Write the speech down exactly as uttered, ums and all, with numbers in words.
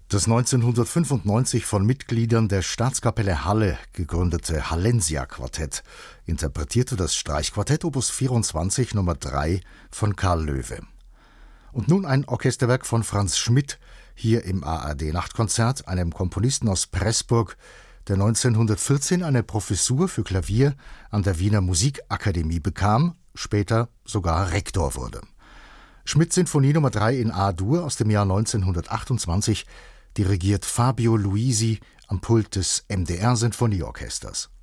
Das neunzehnhundertfünfundneunzig von Mitgliedern der Staatskapelle Halle gegründete Hallensia-Quartett interpretierte das Streichquartett Opus vierundzwanzig Nummer drei von Karl Loewe. Und nun ein Orchesterwerk von Franz Schmidt, hier im A R D-Nachtkonzert, einem Komponisten aus Pressburg, der neunzehnhundertvierzehn eine Professur für Klavier an der Wiener Musikakademie bekam, später sogar Rektor wurde. Schmidt-Sinfonie Nummer drei in A-Dur aus dem Jahr neunzehnhundertachtundzwanzig, dirigiert Fabio Luisi am Pult des M D R-Sinfonieorchesters.